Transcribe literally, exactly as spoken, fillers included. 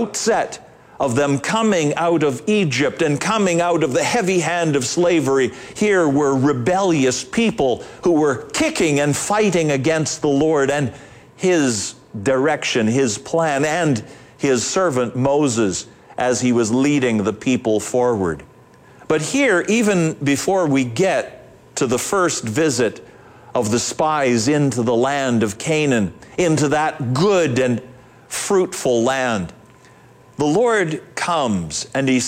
outset of them coming out of Egypt and coming out of the heavy hand of slavery, here were rebellious people who were kicking and fighting against the Lord and His direction, His plan, and His servant Moses as he was leading the people forward. But here, even before we get to the first visit of the spies into the land of Canaan, into that good and fruitful land, the Lord comes and He